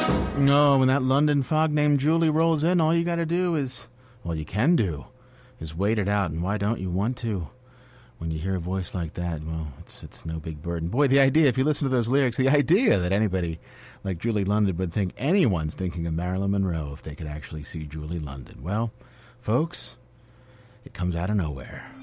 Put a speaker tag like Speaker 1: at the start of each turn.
Speaker 1: No, when that London fog named Julie rolls in, all you got to do is, well, you can do, is wait it out. And why don't you want to? When you hear a voice like that, well, it's no big burden. Boy, the idea, if you listen to those lyrics, the idea that anybody like Julie London would think anyone's thinking of Marilyn Monroe if they could actually see Julie London. Well, folks, it comes out of nowhere.